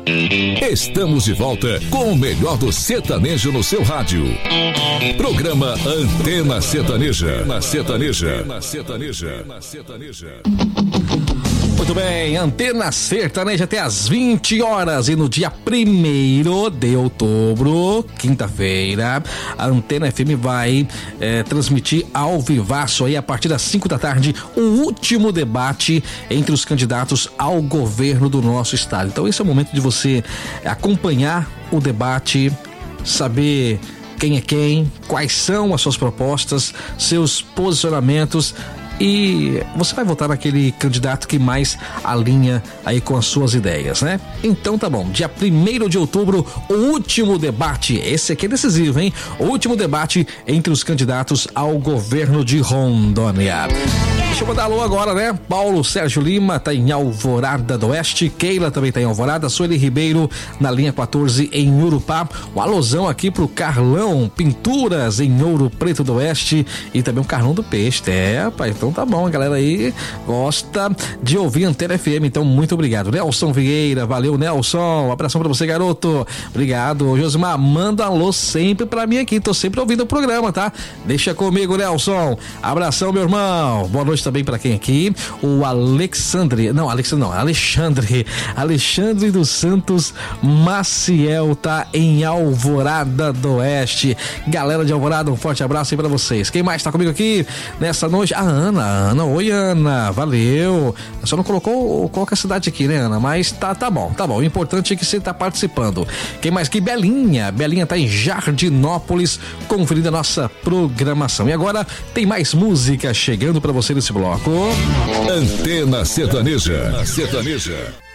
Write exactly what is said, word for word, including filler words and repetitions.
Estamos de volta com o melhor do sertanejo no seu rádio. Programa Antena Sertaneja. Na Sertaneja. Na Sertaneja. Na Sertaneja. Muito bem, Antena Sertaneja até às vinte horas e no dia primeiro de outubro, quinta-feira, a Antena F M vai é, transmitir ao vivaço aí a partir das cinco da tarde o último debate entre os candidatos ao governo do nosso estado. Então esse é o momento de você acompanhar o debate, saber quem é quem, quais são as suas propostas, seus posicionamentos. E você vai votar naquele candidato que mais alinha aí com as suas ideias, né? Então tá bom, dia primeiro de outubro, o último debate, esse aqui é decisivo, hein? O último debate entre os candidatos ao governo de Rondônia. Deixa eu mandar alô agora, né? Paulo Sérgio Lima tá em Alvorada do Oeste, Keila também tá em Alvorada, Sueli Ribeiro na linha quatorze em Urupá, um alôzão aqui pro Carlão Pinturas em Ouro Preto do Oeste e também o Carlão do Peixe, é, rapaz, então tá bom, a galera aí gosta de ouvir Antena F M, então muito obrigado. Nelson Vieira, valeu Nelson, um abração pra você, garoto, obrigado. Josimar, manda alô sempre pra mim aqui, tô sempre ouvindo o programa, tá? Deixa comigo, Nelson, abração, meu irmão, boa noite também pra quem aqui, o Alexandre, não, Alexandre não, Alexandre, Alexandre dos Santos Maciel tá em Alvorada do Oeste, galera de Alvorada, um forte abraço aí pra vocês. Quem mais tá comigo aqui nessa noite? A Ana, Ana, oi Ana, valeu, só não colocou qual que é a cidade aqui, né Ana, mas tá, tá bom, tá bom, o importante é que você tá participando. Quem mais aqui? Belinha, Belinha tá em Jardinópolis, conferindo a nossa programação. E agora tem mais música chegando pra você nesse bloco. Antena Sertaneja. Sertaneja.